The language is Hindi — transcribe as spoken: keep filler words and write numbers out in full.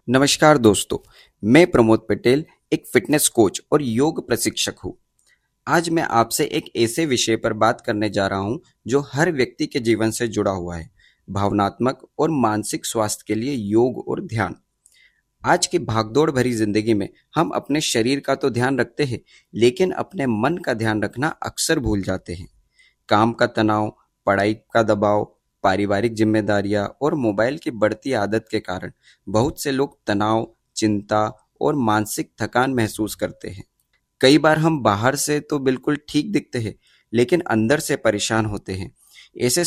नमस्कार दोस्तों, मैं प्रमोद पटेल, एक फिटनेस कोच और योग प्रशिक्षक हूँ। आज मैं आपसे एक ऐसे विषय पर बात करने जा रहा हूँ जो हर व्यक्ति के जीवन से जुड़ा हुआ है, भावनात्मक और मानसिक स्वास्थ्य के लिए योग और ध्यान। आज की भागदौड़ भरी जिंदगी में हम अपने शरीर का तो ध्यान रखते हैं, लेकिन अपने मन का ध्यान रखना अक्सर भूल जाते हैं। काम का तनाव, पढ़ाई का दबाव, पारिवारिक जिम्मेदारियां और मोबाइल की बढ़ती आदत के कारण बहुत से लोग तनाव, चिंता और मानसिक थकान महसूस करते हैं। कई बार हम बाहर से तो बिल्कुल ठीक दिखते हैं, लेकिन अंदर से परेशान होते हैं। ऐसे